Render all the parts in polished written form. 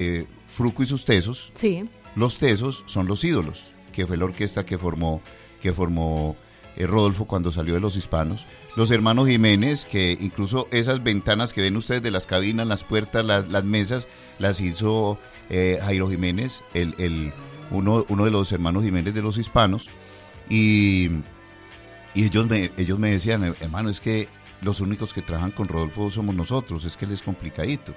Fruco y sus Tesos. Sí. Los Tesos son los ídolos, que fue la orquesta que formó Rodolfo cuando salió de Los Hispanos. Los hermanos Jiménez, que incluso esas ventanas que ven ustedes de las cabinas, las puertas, las mesas, las hizo Jairo Jiménez, uno de los hermanos Jiménez de Los Hispanos. Y ellos me decían, hermano, es que los únicos que trabajan con Rodolfo somos nosotros, es que él es complicadito.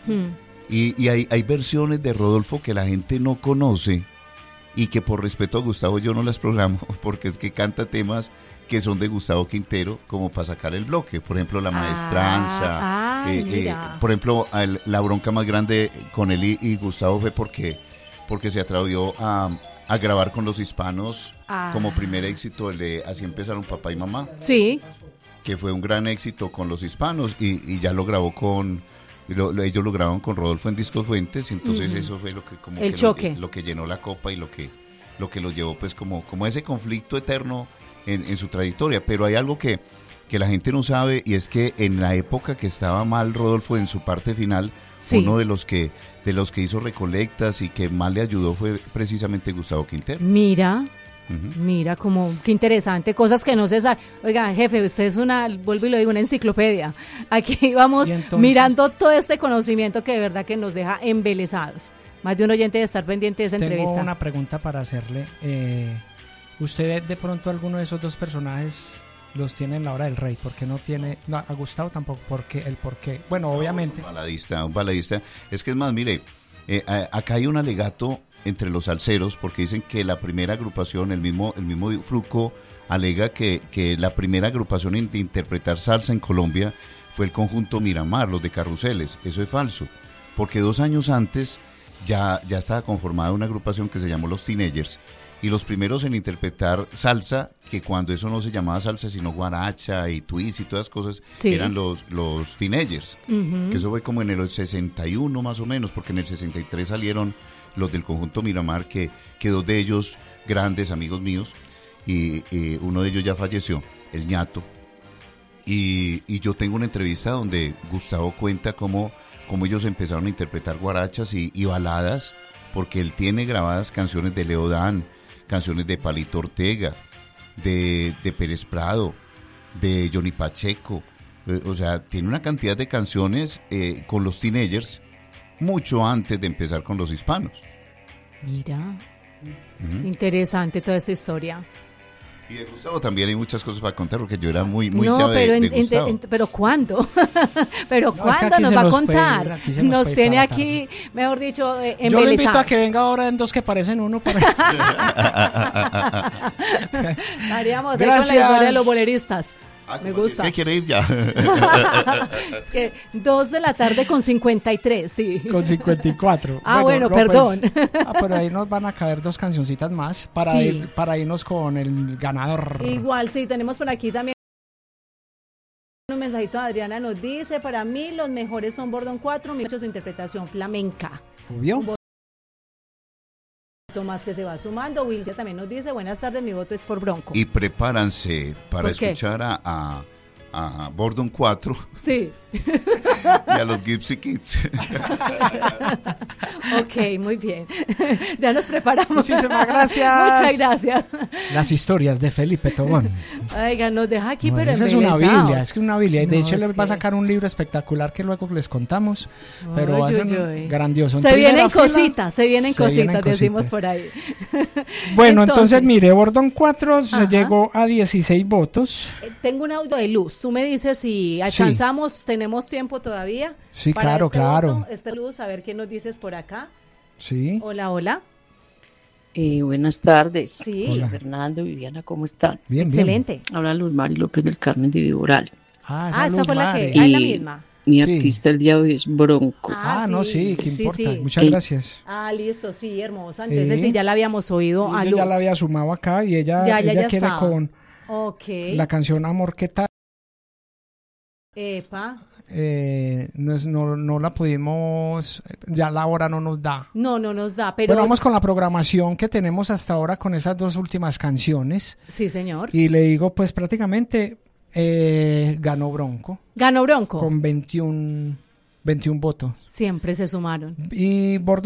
Y hay versiones de Rodolfo que la gente no conoce y que por respeto a Gustavo yo no las programo, porque es que canta temas que son de Gustavo Quintero, como para sacar el bloque. Por ejemplo, La Maestranza. Por ejemplo, la bronca más grande con él y Gustavo fue porque se atrevió a grabar con Los Hispanos como primer éxito el de Así empezaron papá y mamá. Sí. Que fue un gran éxito con Los Hispanos y ya lo grabó ellos lo grabaron con Rodolfo en Discos Fuentes, entonces eso fue lo que como el que choque. lo que llenó la copa y lo que los llevó pues como ese conflicto eterno en su trayectoria. Pero hay algo que la gente no sabe, y es que en la época que estaba mal Rodolfo en su parte final, sí, uno de los que hizo recolectas y que más le ayudó fue precisamente Gustavo Quintero. Mira, como qué interesante, cosas que no se saben. Oiga, jefe, usted es vuelvo y lo digo, una enciclopedia. Aquí vamos mirando todo este conocimiento que de verdad que nos deja embelesados. Más de un oyente de estar pendiente de esa entrevista. Tengo una pregunta para hacerle. ¿Usted de pronto alguno de esos dos personajes los tiene en La Hora del Rey? ¿Por qué no tiene? No, a Gustavo tampoco, ¿por qué? Bueno, obviamente. Un baladista. Es que es más, mire, acá hay un alegato entre los salseros, porque dicen que la primera agrupación, el mismo Fruco alega que la primera agrupación de interpretar salsa en Colombia fue el conjunto Miramar, los de Carruseles. Eso es falso, porque 2 años antes ya estaba conformada una agrupación que se llamó Los Teenagers, y los primeros en interpretar salsa, que cuando eso no se llamaba salsa sino guaracha y twist y todas las cosas, sí, eran los Teenagers, que eso fue como en el 61 más o menos, porque en el 63 salieron los del conjunto Miramar, que 2 de ellos grandes amigos míos, y uno de ellos ya falleció, el ñato, y yo tengo una entrevista donde Gustavo cuenta cómo ellos empezaron a interpretar guarachas y baladas, porque él tiene grabadas canciones de Leo Dan, canciones de Palito Ortega, de Pérez Prado, de Johnny Pacheco, o sea, tiene una cantidad de canciones con los Teenagers, mucho antes de empezar con Los Hispanos. Mira, interesante toda esta historia. Y de Gustavo también hay muchas cosas para contar, porque yo era muy no, llave de Gustavo. Pero ¿cuándo? ¿Pero cuándo nos va a contar? Nos tiene aquí, mejor dicho, embelesados. Yo le invito a que venga ahora en Dos que parecen uno. Haríamos ahí con la historia de los boleristas. Me gusta. ¿Qué quiere ir ya? Es que 2:53, sí. Con 54. Bueno, perdón. Pues, pero ahí nos van a caer 2 cancioncitas más para irnos con el ganador. Igual, sí, tenemos por aquí también un mensajito de Adriana, nos dice: para mí los mejores son Bordón 4, su interpretación flamenca. ¿Obvio? Más que se va sumando. Wilcia también nos dice: buenas tardes, mi voto es por Bronco. Y prepáranse para escuchar a Bordón 4. Sí. Y a los Gypsy Kids. Ok, muy bien. Ya nos preparamos. Muchísimas gracias. Muchas gracias. Las historias de Felipe Tobón. Oiga, nos deja aquí, bueno, pero esa es una Biblia. De hecho, les va a sacar un libro espectacular que luego les contamos. Pero va a ser grandioso. Se vienen cositas, decimos por ahí. Bueno, entonces mire, Bordón 4 se llegó a 16 votos. Tengo un audio de Luz. Tú me dices si alcanzamos, tenemos tiempo todavía. Sí, claro. Espera, Luz, a ver qué nos dices por acá. Sí. Hola. Buenas tardes. Sí. Hola. Fernando, Viviana, ¿cómo están? Bien. Excelente. Habla Luz Mari López del Carmen de Viboral. Esa fue la que... la misma. Mi artista el día de hoy es Bronco. Sí, ¿qué importa? Sí. Muchas gracias. Listo, sí, hermosa. Entonces sí, ya la habíamos oído a Luz. Ya la había sumado acá y ella quiere está con la canción Amor, ¿qué tal? Epa. No la pudimos, ya la hora no nos da. No nos da, pero... Bueno, vamos con la programación que tenemos hasta ahora con esas 2 últimas canciones. Sí, señor. Y le digo, pues prácticamente ganó Bronco. Ganó Bronco. Con 21 votos. Siempre se sumaron. Y Bordón